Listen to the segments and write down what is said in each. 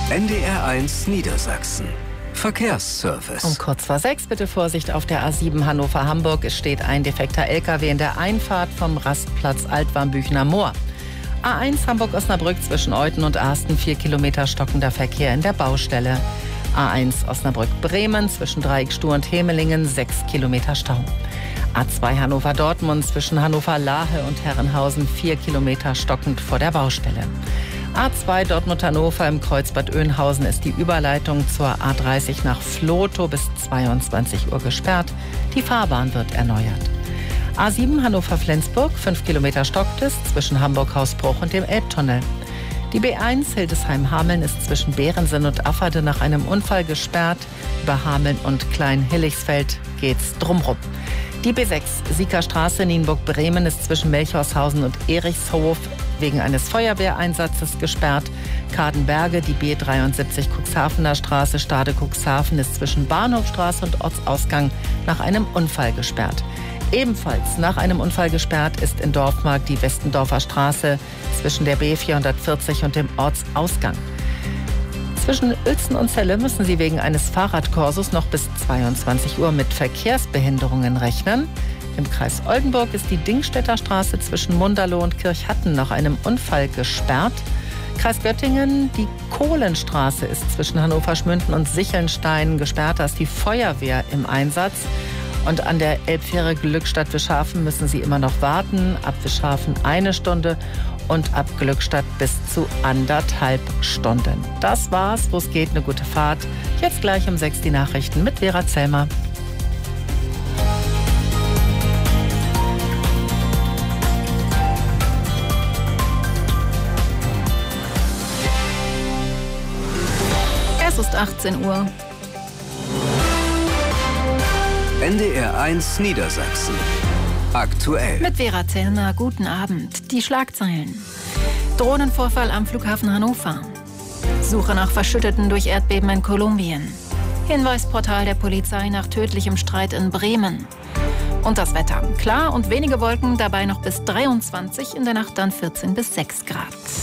NDR1 Niedersachsen. Verkehrsservice. Um kurz vor 6 bitte Vorsicht auf der A7 Hannover-Hamburg. Es steht ein defekter LKW in der Einfahrt vom Rastplatz Altwarmbüchener Moor. A1 Hamburg-Osnabrück zwischen Euthen und Asten 4 Kilometer stockender Verkehr in der Baustelle. A1 Osnabrück-Bremen zwischen Dreieckstuhl und Hemelingen 6 Kilometer Stau. A2 Hannover-Dortmund zwischen Hannover-Lahe und Herrenhausen 4 Kilometer stockend vor der Baustelle. A2 Dortmund-Hannover im Kreuzbad Oeynhausen ist die Überleitung zur A30 nach Vlotho bis 22 Uhr gesperrt. Die Fahrbahn wird erneuert. A7 Hannover-Flensburg 5 Kilometer stockt es zwischen Hamburg-Hausbruch und dem Elbtunnel. Die B1 Hildesheim-Hameln ist zwischen Berensen und Afferde nach einem Unfall gesperrt. Über Hameln und Klein-Hillichsfeld geht's drumrum. Die B6 Siegerstraße Nienburg-Bremen ist zwischen Melchorshausen und Erichshof wegen eines Feuerwehreinsatzes gesperrt. Kadenberge, die B73 Cuxhavener Straße Stade-Cuxhaven ist zwischen Bahnhofstraße und Ortsausgang nach einem Unfall gesperrt. Ebenfalls nach einem Unfall gesperrt ist in Dorfmark die Westendorfer Straße zwischen der B440 und dem Ortsausgang. Zwischen Uelzen und Celle müssen Sie wegen eines Fahrradkurses noch bis 22 Uhr mit Verkehrsbehinderungen rechnen. Im Kreis Oldenburg ist die Dingstädter Straße zwischen Munderloh und Kirchhatten nach einem Unfall gesperrt. Kreis Göttingen, die Kohlenstraße ist zwischen Hannover-Schmünden und Sichelnstein gesperrt. Da ist die Feuerwehr im Einsatz. Und an der Elbfähre Glückstadt-Wischhafen müssen Sie immer noch warten. Ab Wischhafen 1 Stunde und ab Glückstadt bis zu 1,5 Stunden. Das war's, wo es geht, eine gute Fahrt. Jetzt gleich um 6 die Nachrichten mit Vera Zellmer. Es ist 18 Uhr. NDR1 Niedersachsen. Aktuell. Mit Vera Zellner, guten Abend. Die Schlagzeilen. Drohnenvorfall am Flughafen Hannover. Suche nach Verschütteten durch Erdbeben in Kolumbien. Hinweisportal der Polizei nach tödlichem Streit in Bremen. Und das Wetter. Klar und wenige Wolken, dabei noch bis 23, in der Nacht dann 14 bis 6 Grad.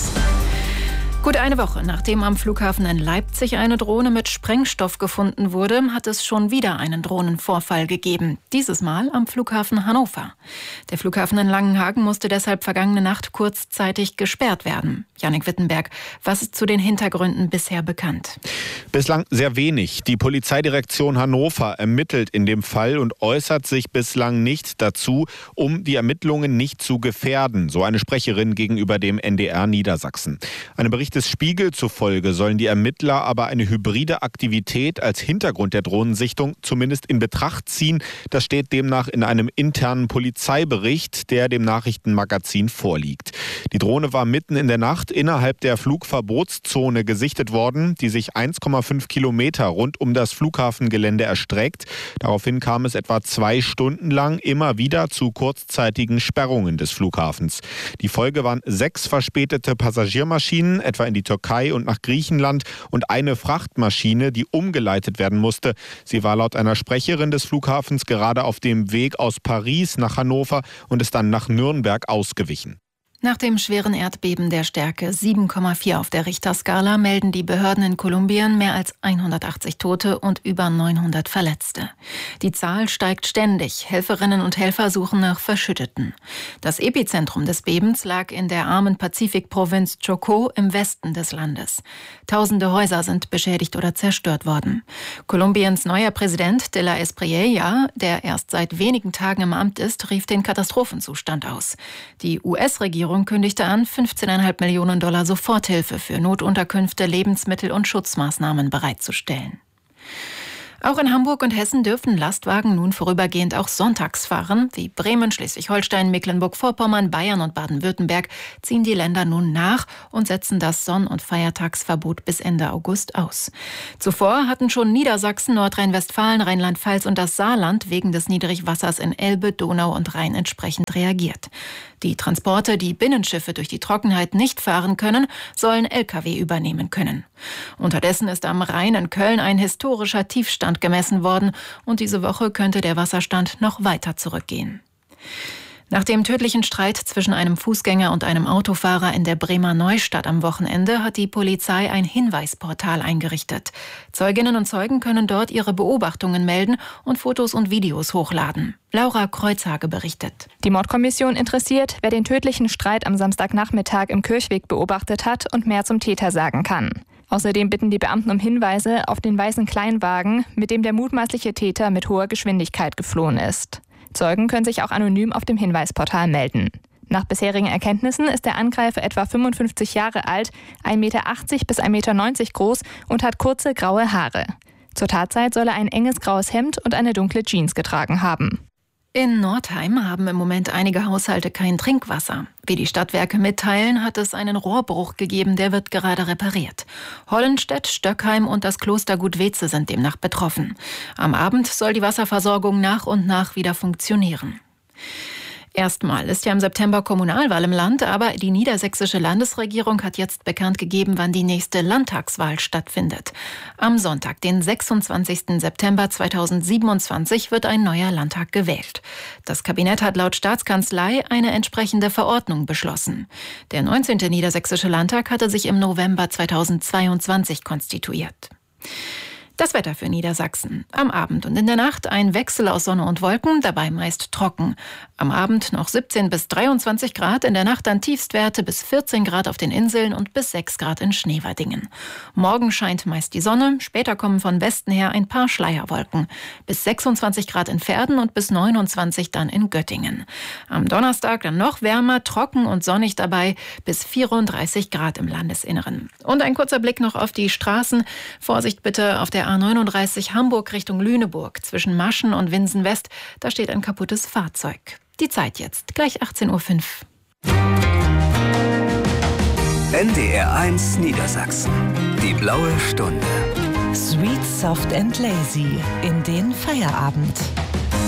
Gut eine Woche nachdem am Flughafen in Leipzig eine Drohne mit Sprengstoff gefunden wurde, hat es schon wieder einen Drohnenvorfall gegeben. Dieses Mal am Flughafen Hannover. Der Flughafen in Langenhagen musste deshalb vergangene Nacht kurzzeitig gesperrt werden. Jannik Wittenberg, was ist zu den Hintergründen bisher bekannt? Bislang sehr wenig. Die Polizeidirektion Hannover ermittelt in dem Fall und äußert sich bislang nicht dazu, um die Ermittlungen nicht zu gefährden, so eine Sprecherin gegenüber dem NDR Niedersachsen. Einem Bericht des Spiegel zufolge sollen die Ermittler aber eine hybride Aktivität als Hintergrund der Drohnensichtung zumindest in Betracht ziehen. Das steht demnach in einem internen Polizeibericht, der dem Nachrichtenmagazin vorliegt. Die Drohne war mitten in der Nacht innerhalb der Flugverbotszone gesichtet worden, die sich 1,5 Kilometer rund um das Flughafengelände erstreckt. Daraufhin kam es etwa 2 Stunden lang immer wieder zu kurzzeitigen Sperrungen des Flughafens. Die Folge waren 6 verspätete Passagiermaschinen, etwa in die Türkei und nach Griechenland, und eine Frachtmaschine, die umgeleitet werden musste. Sie war laut einer Sprecherin des Flughafens gerade auf dem Weg aus Paris nach Hannover und ist dann nach Nürnberg ausgewichen. Nach dem schweren Erdbeben der Stärke 7,4 auf der Richterskala melden die Behörden in Kolumbien mehr als 180 Tote und über 900 Verletzte. Die Zahl steigt ständig. Helferinnen und Helfer suchen nach Verschütteten. Das Epizentrum des Bebens lag in der armen Pazifikprovinz Chocó im Westen des Landes. Tausende Häuser sind beschädigt oder zerstört worden. Kolumbiens neuer Präsident de la Espriella, der erst seit wenigen Tagen im Amt ist, rief den Katastrophenzustand aus. Die US-Regierung kündigte an, $15,5 Millionen Soforthilfe für Notunterkünfte, Lebensmittel und Schutzmaßnahmen bereitzustellen. Auch in Hamburg und Hessen dürfen Lastwagen nun vorübergehend auch sonntags fahren. Wie Bremen, Schleswig-Holstein, Mecklenburg-Vorpommern, Bayern und Baden-Württemberg ziehen die Länder nun nach und setzen das Sonn- und Feiertagsverbot bis Ende August aus. Zuvor hatten schon Niedersachsen, Nordrhein-Westfalen, Rheinland-Pfalz und das Saarland wegen des Niedrigwassers in Elbe, Donau und Rhein entsprechend reagiert. Die Transporte, die Binnenschiffe durch die Trockenheit nicht fahren können, sollen Lkw übernehmen können. Unterdessen ist am Rhein in Köln ein historischer Tiefstand gemessen worden und diese Woche könnte der Wasserstand noch weiter zurückgehen. Nach dem tödlichen Streit zwischen einem Fußgänger und einem Autofahrer in der Bremer Neustadt am Wochenende hat die Polizei ein Hinweisportal eingerichtet. Zeuginnen und Zeugen können dort ihre Beobachtungen melden und Fotos und Videos hochladen. Laura Kreuzhage berichtet. Die Mordkommission interessiert, wer den tödlichen Streit am Samstagnachmittag im Kirchweg beobachtet hat und mehr zum Täter sagen kann. Außerdem bitten die Beamten um Hinweise auf den weißen Kleinwagen, mit dem der mutmaßliche Täter mit hoher Geschwindigkeit geflohen ist. Zeugen können sich auch anonym auf dem Hinweisportal melden. Nach bisherigen Erkenntnissen ist der Angreifer etwa 55 Jahre alt, 1,80 Meter bis 1,90 Meter groß und hat kurze graue Haare. Zur Tatzeit soll er ein enges graues Hemd und eine dunkle Jeans getragen haben. In Nordheim haben im Moment einige Haushalte kein Trinkwasser. Wie die Stadtwerke mitteilen, hat es einen Rohrbruch gegeben, der wird gerade repariert. Hollenstedt, Stöckheim und das Klostergut Weze sind demnach betroffen. Am Abend soll die Wasserversorgung nach und nach wieder funktionieren. Erstmal ist ja im September Kommunalwahl im Land, aber die niedersächsische Landesregierung hat jetzt bekannt gegeben, wann die nächste Landtagswahl stattfindet. Am Sonntag, den 26. September 2027, wird ein neuer Landtag gewählt. Das Kabinett hat laut Staatskanzlei eine entsprechende Verordnung beschlossen. Der 19. Niedersächsische Landtag hatte sich im November 2022 konstituiert. Das Wetter für Niedersachsen. Am Abend und in der Nacht ein Wechsel aus Sonne und Wolken, dabei meist trocken. Am Abend noch 17 bis 23 Grad, in der Nacht dann Tiefstwerte bis 14 Grad auf den Inseln und bis 6 Grad in Schneewerdingen. Morgen scheint meist die Sonne, später kommen von Westen her ein paar Schleierwolken. Bis 26 Grad in Verden und bis 29 dann in Göttingen. Am Donnerstag dann noch wärmer, trocken und sonnig dabei, bis 34 Grad im Landesinneren. Und ein kurzer Blick noch auf die Straßen. Vorsicht bitte auf der A39 Hamburg Richtung Lüneburg zwischen Maschen und Winsen West. Da steht ein kaputtes Fahrzeug. Die Zeit jetzt, gleich 18:05 Uhr. NDR1 Niedersachsen. Die blaue Stunde. Sweet, soft and lazy in den Feierabend.